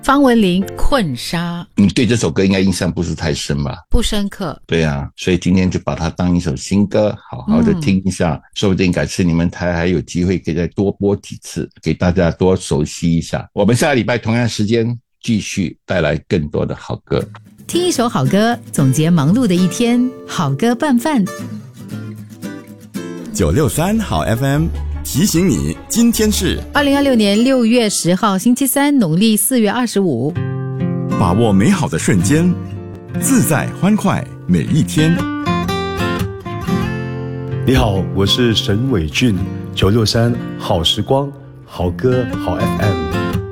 方文琳困沙， 你对这首歌应该印象不是太深吧？ 不深刻。 对啊，所以今天就把它当一首新歌好好的听一下，说不定改次你们台还有机会可以再多播几次，给大家多熟悉一下。我们下个礼拜同样时间继续带来更多的好歌， 听一首好歌，总结忙碌的一天，好歌拌饭。 963好 FM提醒你，今天是 2026年6月10号星期三，农历4月25。 把握美好的瞬间，自在欢快每一天。 你好，我是沈伟俊，963好时光，好歌好 FM。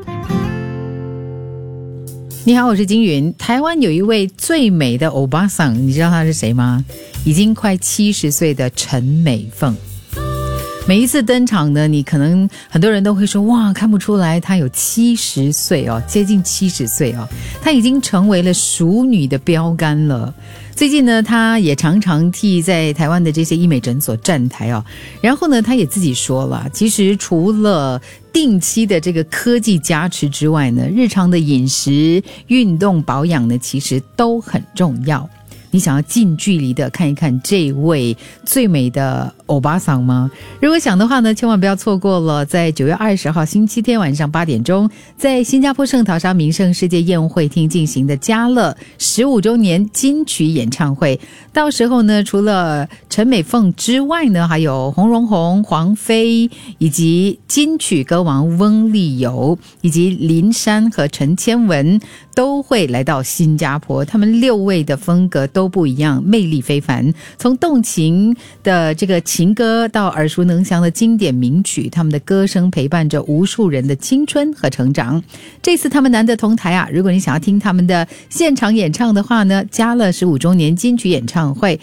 你好，我是金云。台湾有一位最美的欧巴桑，你知道他是谁吗？已经快70岁的陈美凤。每一次登场呢，你可能很多人都会说，哇，看不出来她有70岁哦，接近70岁哦，她已经成为了淑女的标杆了。最近呢，她也常常替在台湾的这些医美诊所站台哦。然后呢，她也自己说了，其实除了定期的这个科技加持之外呢，日常的饮食、运动、保养呢，其实都很重要。你想要近距离的看一看这位最美的欧巴桑吗？如果想的话呢，千万不要错过了，在9月20号星期天晚上8点钟，在新加坡圣淘沙名胜世界宴会厅进行的嘉乐15周年金曲演唱会。到时候呢，除了陈美凤之外呢，还有洪荣宏、黄飞，以及金曲歌王翁立友，以及林珊和陈千文都会来到新加坡。他们6位的风格都不一样，魅力非凡，从动情的这个情歌到耳熟能详的经典名曲，他们的歌声陪伴着无数人的青春和成长。这次他们难得同台啊，如果你想要听他们的现场演唱的话呢，嘉乐15周年金曲演唱会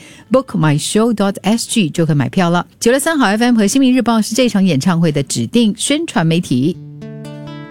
bookmyshow.sg 就可以买票了。963好 FM 和新民日报是这场演唱会的指定宣传媒体。